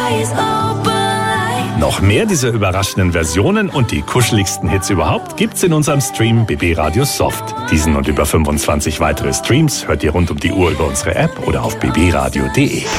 eyes open like. Noch mehr dieser überraschenden Versionen und die kuscheligsten Hits überhaupt gibt's in unserem Stream BB Radio Soft. Diesen und über 25 weitere Streams hört ihr rund um die Uhr über unsere App oder auf bbradio.de.